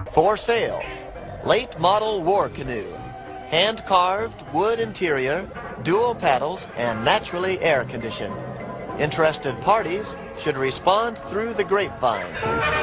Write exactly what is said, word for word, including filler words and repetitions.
For sale, late model war canoe. Hand-carved wood interior, dual paddles, and naturally air-conditioned. Interested parties should respond through the grapevine.